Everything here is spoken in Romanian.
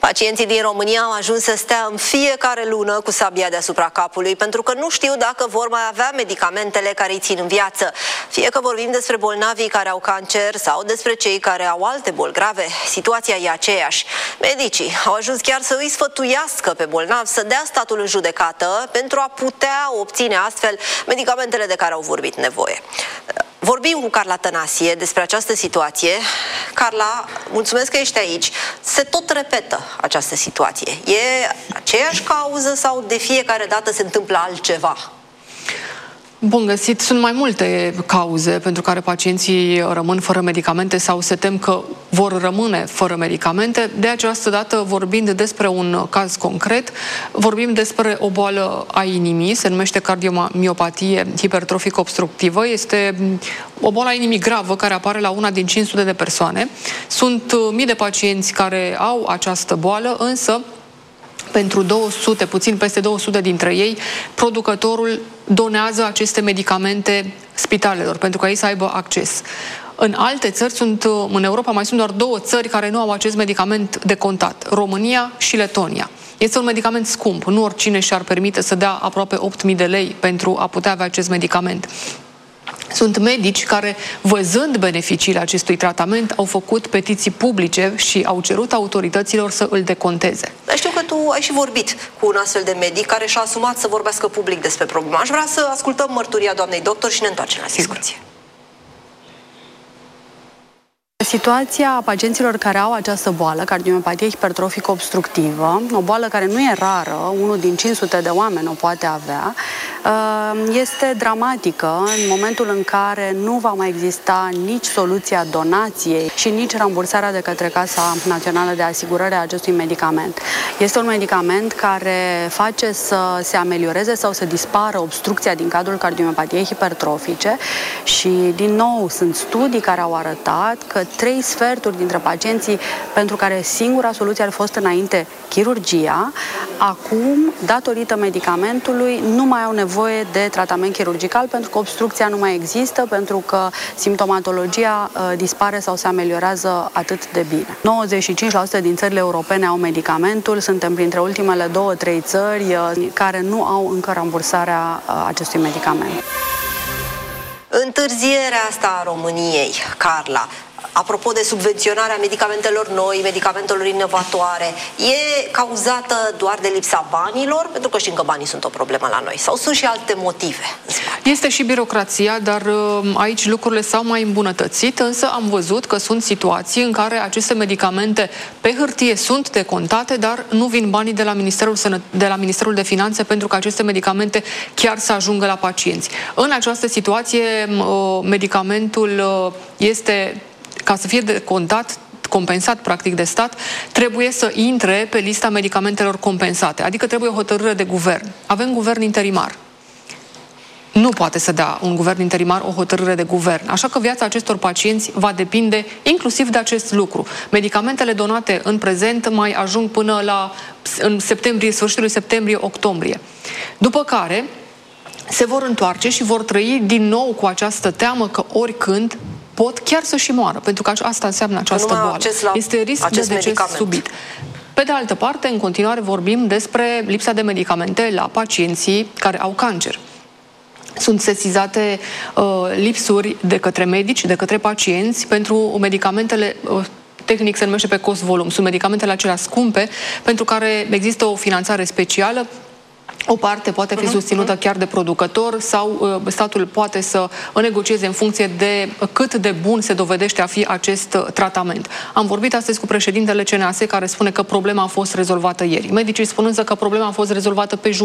Pacienții din România au ajuns să stea în fiecare lună cu sabia deasupra capului pentru că nu știu dacă vor mai avea medicamentele care îi țin în viață. Fie că vorbim despre bolnavii care au cancer sau despre cei care au alte boli grave, situația e aceeași. Medicii au ajuns chiar să îi sfătuiască pe bolnavi să dea statul în judecată pentru a putea obține astfel medicamentele de care au vorbit nevoie. Vorbim cu Carla Tănasie despre această situație. Carla, mulțumesc că ești aici. Se tot repetă această situație. E aceeași cauză sau de fiecare dată se întâmplă altceva? Bun găsit, sunt mai multe cauze pentru care pacienții rămân fără medicamente sau se tem că vor rămâne fără medicamente. De această dată, vorbind despre un caz concret, vorbim despre o boală a inimii, se numește cardiomiopatie hipertrofică obstructivă. Este o boală a inimii gravă care apare la una din 500 de persoane. Sunt mii de pacienți care au această boală, însă pentru 200, puțin peste 200 dintre ei, producătorul donează aceste medicamente spitalelor pentru ca ei să aibă acces. În alte țări, în Europa mai sunt doar două țări care nu au acest medicament de contat, România și Letonia. Este un medicament scump, nu oricine și-ar permite să dea aproape 8.000 de lei pentru a putea avea acest medicament. Sunt medici care, văzând beneficiile acestui tratament, au făcut petiții publice și au cerut autorităților să îl deconteze. Dar știu că tu ai și vorbit cu un astfel de medic care și-a asumat să vorbească public despre problemă. Aș vrea să ascultăm mărturia doamnei doctor și ne întoarcem la discuție. Situația pacienților care au această boală, cardiomiopatie hipertrofică obstructivă, o boală care nu e rară, unul din 500 de oameni o poate avea, este dramatică în momentul în care nu va mai exista nici soluția donației și nici rambursarea de către Casa Națională de Asigurare a acestui medicament. Este un medicament care face să se amelioreze sau să dispară obstrucția din cadrul cardiomiopatie hipertrofice și, din nou, sunt studii care au arătat că 3/4 dintre pacienții pentru care singura soluție ar fost înainte chirurgia, acum, datorită medicamentului, nu mai au nevoie de tratament chirurgical pentru că obstrucția nu mai există, pentru că simptomatologia dispare sau se ameliorează atât de bine. 95% din țările europene au medicamentul, suntem printre ultimele 2-3 țări care nu au încă rambursarea acestui medicament. Întârzierea asta a României, Carla, apropo de subvenționarea medicamentelor noi, medicamentelor inovatoare, e cauzată doar de lipsa banilor? Pentru că știm că banii sunt o problemă la noi. Sau sunt și alte motive în spate? Este și birocrația, dar aici lucrurile s-au mai îmbunătățit, însă am văzut că sunt situații în care aceste medicamente pe hârtie sunt decontate, dar nu vin banii de la Ministerul de Finanțe pentru că aceste medicamente chiar să ajungă la pacienți. În această situație, medicamentul este, ca să fie decontat, compensat practic de stat, trebuie să intre pe lista medicamentelor compensate, adică trebuie o hotărâre de guvern. Avem guvern interimar. Nu poate să dea un guvern interimar o hotărâre de guvern. Așa că viața acestor pacienți va depinde inclusiv de acest lucru. Medicamentele donate în prezent mai ajung până în septembrie, sfârșitul septembrie-octombrie. După care se vor întoarce și vor trăi din nou cu această teamă că oricând pot chiar să și moară, pentru că asta înseamnă această boală. Este risc de deces subit. Pe de altă parte, în continuare vorbim despre lipsa de medicamente la pacienții care au cancer. Sunt sesizate lipsuri de către medici, de către pacienți pentru medicamentele tehnic se numește pe cost-volum. Sunt medicamentele acelea scumpe pentru care există o finanțare specială. O parte poate fi susținută chiar de producător sau statul poate să negocieze în funcție de cât de bun se dovedește a fi acest tratament. Am vorbit astăzi cu președintele CNAS care spune că problema a fost rezolvată ieri. Medicii spun însă că problema a fost rezolvată pe